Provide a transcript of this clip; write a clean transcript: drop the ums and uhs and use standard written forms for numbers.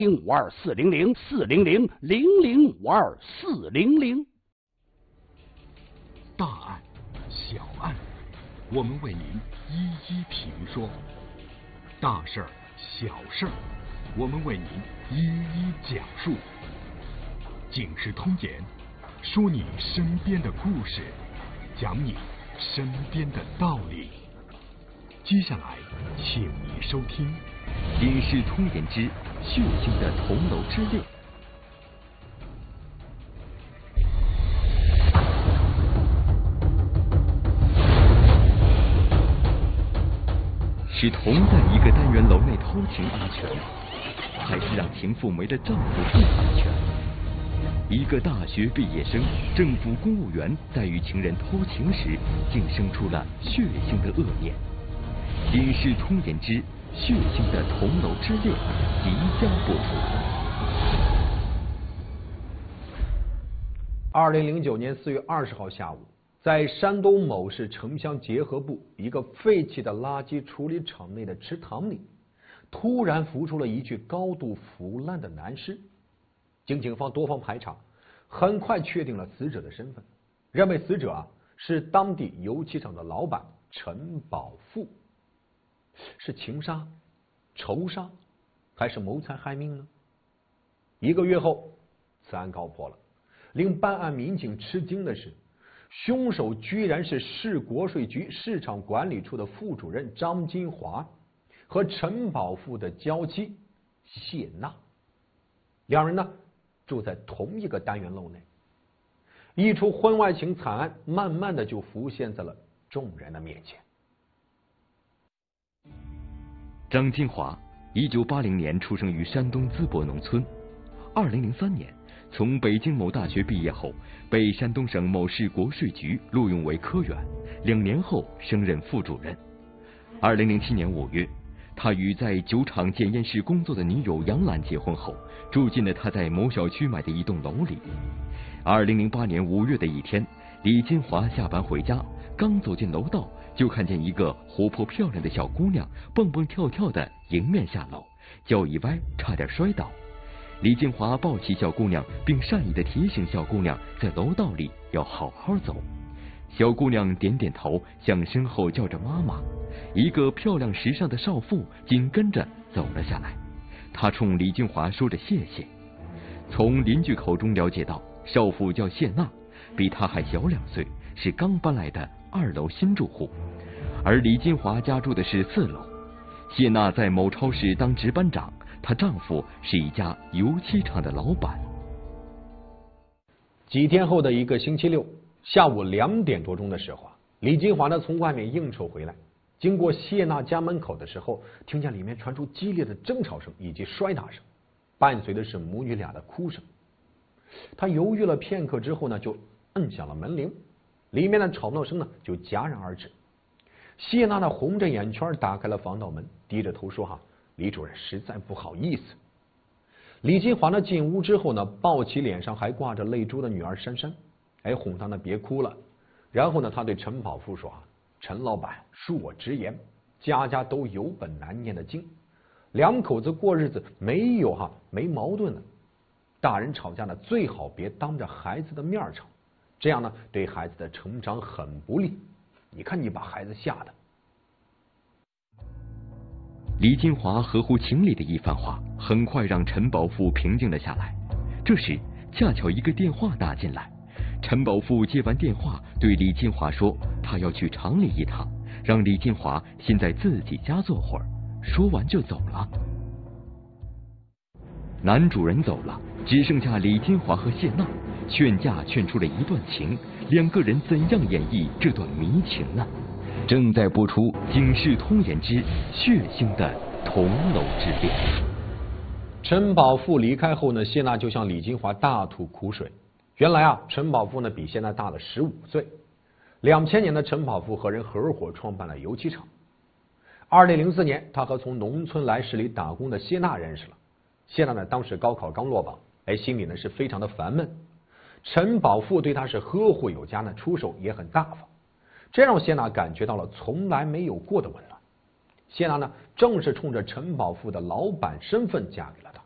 052-400-400-0052-400。 大案、小案，我们为您一一评说；大事儿、小事儿，我们为您一一讲述。警世通言，说你身边的故事，讲你身边的道理。接下来，请您收听《 警世通言之血腥的同楼之恋》。是同在一个单元楼内偷情安全，还是让情妇没了丈夫更安全？一个大学毕业生、政府公务员在与情人偷情时，竟生出了血腥的恶念。警世通言之血腥的同楼之恋即将播出。 2009年4月20号下午，在山东某市城乡结合部一个废弃的垃圾处理厂内的池塘里，突然浮出了一具高度腐烂的男尸。经警方多方排查，很快确定了死者的身份，认为死者是当地油漆厂的老板陈宝富。是情杀、仇杀，还是谋财害命呢？1个月后，此案告破了。令办案民警吃惊的是，凶手居然是市国税局市场管理处的副主任张金华和陈宝富的娇妻谢娜。两人呢住在同一个单元楼内。一出婚外情惨案，慢慢的就浮现在了众人的面前。 张金华1980年出生于山东淄博农村，2003年从北京某大学毕业后，被山东省某市国税局录用为科员，2年后升任副主任。2007年5月，他与在酒厂检验室工作的女友杨兰结婚后，住进了他在某小区买的一栋楼里。2008年5月的一天，李金华下班回家，刚走进楼道，就看见一个活泼漂亮的小姑娘蹦蹦跳跳的迎面下楼，脚一歪，差点摔倒。李金华抱起小姑娘，并善意的提醒小姑娘在楼道里要好好走。小姑娘点点头，向身后叫着妈妈。一个漂亮时尚的少妇紧跟着走了下来，她冲李金华说着谢谢。从邻居口中了解到，少妇叫谢娜，比她还小2岁，是刚搬来的2楼新住户，而李金华家住的是4楼。谢娜在某超市当值班长，她丈夫是一家油漆厂的老板。 几天后的一个星期六下午2点多钟的时候，李金华呢从外面应酬回来，经过谢娜家门口的时候，听见里面传出激烈的争吵声以及摔打声，伴随的是母女俩的哭声。他犹豫了片刻之后呢，就摁响了门铃，里面的吵闹声呢就戛然而止。谢娜呢红着眼圈打开了防盗门，低着头说李主任实在不好意思。李金华呢进屋之后呢，抱起脸上还挂着泪珠的女儿珊珊，哄她呢别哭了。然后呢，他对陈宝富说陈老板恕我直言，家家都有本难念的经，2口子过日子没矛盾的，大人吵架呢最好别当着孩子的面吵，这样呢对孩子的成长很不利。你看你把孩子吓的。 李金华合乎情理的一番话，很快让陈宝富平静了下来。这时恰巧一个电话打进来，陈宝富接完电话，对李金华说他要去厂里一趟，让李金华先在自己家坐会儿，说完就走了。男主人走了，只剩下李金华和谢娜，劝架劝出了一段情，2个人怎样演绎这段迷情呢？正在播出《警世通言之血腥的同楼之恋》。 陈宝富离开后呢，谢娜就向李金华大吐苦水。原来陈宝富呢比谢娜大了15岁。2000年的陈宝富和人合伙创办了油漆厂。2004年，他和从农村来市里打工的谢娜认识了。谢娜呢当时高考刚落榜，心里呢是非常的烦闷。陈宝富对他是呵护有加呢，出手也很大方，这让谢娜感觉到了从来没有过的温暖。谢娜呢正是冲着陈宝富的老板身份嫁给了他。